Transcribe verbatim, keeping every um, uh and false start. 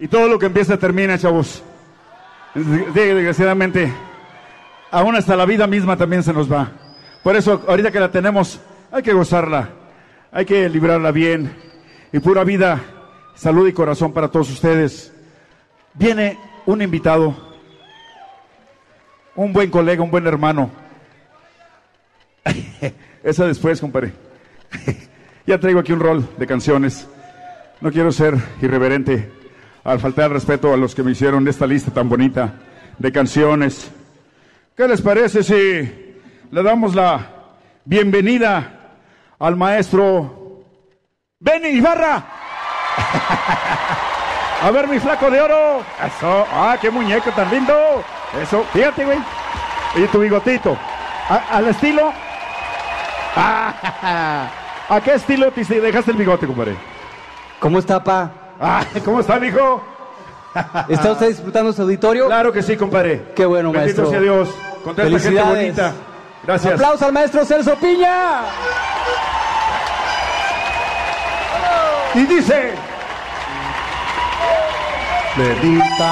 Y todo lo que empieza termina, chavos. Desgraciadamente, aún hasta la vida misma también se nos va. Por eso, ahorita que la tenemos, hay que gozarla, hay que librarla bien. Y pura vida, salud y corazón para todos ustedes. Viene un invitado, un buen colega, un buen hermano. Esa después, compadre. Ya traigo aquí un rol de canciones. No quiero ser irreverente al faltar el respeto a los que me hicieron esta lista tan bonita de canciones. ¿Qué les parece si le damos la bienvenida al maestro Benny Ibarra? A ver, mi flaco de oro. Eso, ah, qué muñeco tan lindo. Eso, fíjate, güey. Y tu bigotito. ¿A, al estilo? Ah, ¿a qué estilo te dejaste el bigote, compadre? ¿Cómo está, pa? Ah, ¿cómo está, mijo? ¿Está usted disfrutando su auditorio? Claro que sí, compadre. Qué bueno, Bendito maestro. sea Dios. Con tanta gente bonita. Gracias. ¡Aplausos al maestro Celso Piña! Y dice... Bendita